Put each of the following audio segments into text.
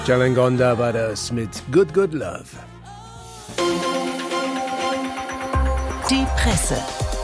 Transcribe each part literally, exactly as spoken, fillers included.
Jalangonda war das mit Good Good Love. Die Presse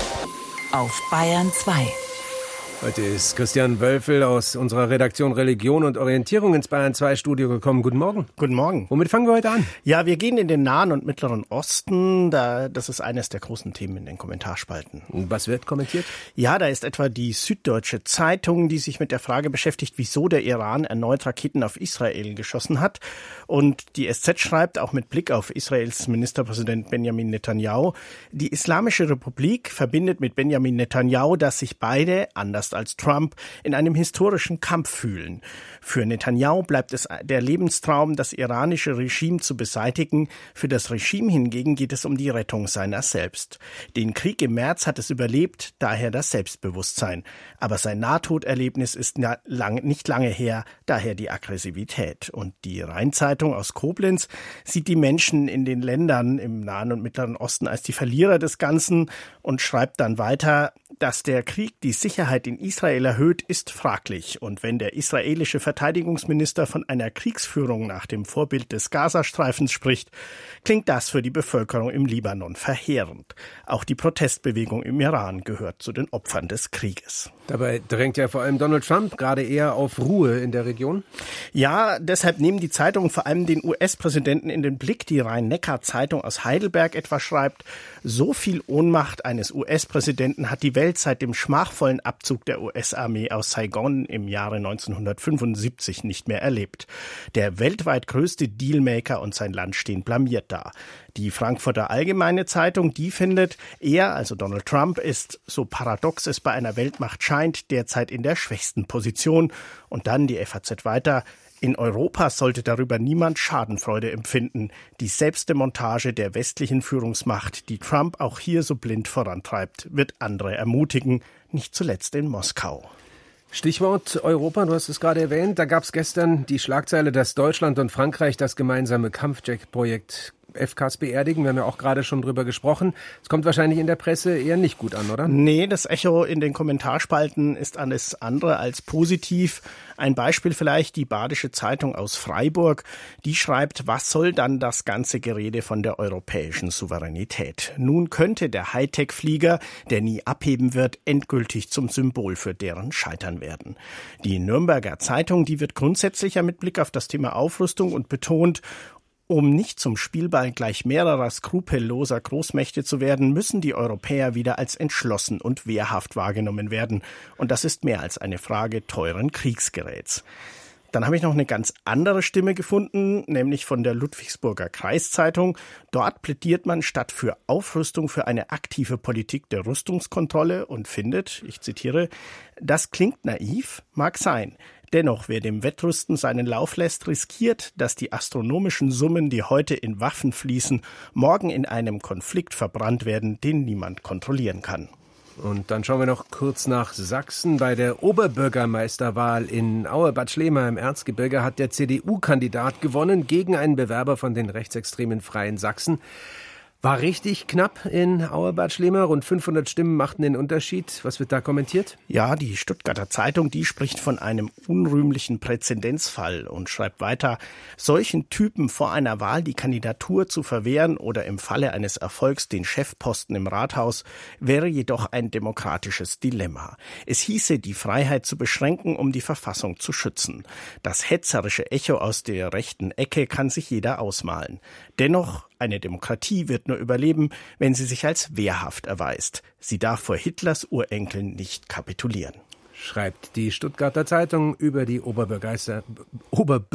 auf Bayern zwei. Heute ist Christian Wölfel aus unserer Redaktion Religion und Orientierung ins Bayern zwei Studio gekommen. Guten Morgen. Guten Morgen. Womit fangen wir heute an? Ja, wir gehen in den Nahen und Mittleren Osten. Da, das ist eines der großen Themen in den Kommentarspalten. Was wird kommentiert? Ja, da ist etwa die Süddeutsche Zeitung, die sich mit der Frage beschäftigt, wieso der Iran erneut Raketen auf Israel geschossen hat. Und die S Z schreibt, auch mit Blick auf Israels Ministerpräsident Benjamin Netanyahu, die Islamische Republik verbindet mit Benjamin Netanyahu, dass sich beide, anders als Trump, in einem historischen Kampf fühlen. Für Netanyahu bleibt es der Lebenstraum, das iranische Regime zu beseitigen. Für das Regime hingegen geht es um die Rettung seiner selbst. Den Krieg im März hat es überlebt, daher das Selbstbewusstsein. Aber sein Nahtoderlebnis ist nicht lange her, daher die Aggressivität. Und die Rheinzeitung aus Koblenz sieht die Menschen in den Ländern im Nahen und Mittleren Osten als die Verlierer des Ganzen und schreibt dann weiter, dass der Krieg die Sicherheit in Israel erhöht, ist fraglich. Und wenn der israelische Verteidigungsminister von einer Kriegsführung nach dem Vorbild des Gazastreifens spricht, klingt das für die Bevölkerung im Libanon verheerend. Auch die Protestbewegung im Iran gehört zu den Opfern des Krieges. Dabei drängt ja vor allem Donald Trump gerade eher auf Ruhe in der Region. Ja, deshalb nehmen die Zeitungen vor allem den U S-Präsidenten in den Blick. Die Rhein-Neckar-Zeitung aus Heidelberg etwa schreibt, so viel Ohnmacht eines U S-Präsidenten hat die Welt seit dem schmachvollen Abzug der U S-Armee aus Saigon im Jahre neunzehnhundertfünfundsiebzig nicht mehr erlebt. Der weltweit größte Dealmaker und sein Land stehen blamiert da. Die Frankfurter Allgemeine Zeitung, die findet, er, also Donald Trump, ist, so paradox es bei einer Weltmacht scheint, derzeit in der schwächsten Position. Und dann die F A Z weiter. In Europa sollte darüber niemand Schadenfreude empfinden. Die Selbstdemontage der westlichen Führungsmacht, die Trump auch hier so blind vorantreibt, wird andere ermutigen, nicht zuletzt in Moskau. Stichwort Europa, du hast es gerade erwähnt. Da gab es gestern die Schlagzeile, dass Deutschland und Frankreich das gemeinsame Kampfjet-Projekt F C A S beerdigen. Wir haben ja auch gerade schon drüber gesprochen. Es kommt wahrscheinlich in der Presse eher nicht gut an, oder? Nee, das Echo in den Kommentarspalten ist alles andere als positiv. Ein Beispiel vielleicht die Badische Zeitung aus Freiburg. Die schreibt, was soll dann das ganze Gerede von der europäischen Souveränität? Nun könnte der Hightech-Flieger, der nie abheben wird, endgültig zum Symbol für deren Scheitern werden. Die Nürnberger Zeitung, die wird grundsätzlicher mit Blick auf das Thema Aufrüstung und betont, um nicht zum Spielball gleich mehrerer skrupelloser Großmächte zu werden, müssen die Europäer wieder als entschlossen und wehrhaft wahrgenommen werden. Und das ist mehr als eine Frage teuren Kriegsgeräts. Dann habe ich noch eine ganz andere Stimme gefunden, nämlich von der Ludwigsburger Kreiszeitung. Dort plädiert man statt für Aufrüstung für eine aktive Politik der Rüstungskontrolle und findet, ich zitiere, das klingt naiv, mag sein. Dennoch, wer dem Wettrüsten seinen Lauf lässt, riskiert, dass die astronomischen Summen, die heute in Waffen fließen, morgen in einem Konflikt verbrannt werden, den niemand kontrollieren kann. Und dann schauen wir noch kurz nach Sachsen. Bei der Oberbürgermeisterwahl in Auerbad Schlema im Erzgebirge hat der C D U-Kandidat gewonnen gegen einen Bewerber von den rechtsextremen Freien Sachsen. War richtig knapp in Auerbad Schlema. Rund fünfhundert Stimmen machten den Unterschied. Was wird da kommentiert? Ja, die Stuttgarter Zeitung, die spricht von einem unrühmlichen Präzedenzfall und schreibt weiter, solchen Typen vor einer Wahl die Kandidatur zu verwehren oder im Falle eines Erfolgs den Chefposten im Rathaus wäre jedoch ein demokratisches Dilemma. Es hieße, die Freiheit zu beschränken, um die Verfassung zu schützen. Das hetzerische Echo aus der rechten Ecke kann sich jeder ausmalen. Dennoch, eine Demokratie wird nur überleben, wenn sie sich als wehrhaft erweist. Sie darf vor Hitlers Urenkeln nicht kapitulieren. Schreibt die Stuttgarter Zeitung über die Oberbürgermeister,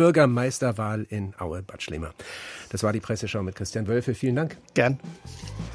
Oberbürgermeisterwahl in Aue-Bad Schlema. Das war die Presseschau mit Christian Wölfel. Vielen Dank. Gern.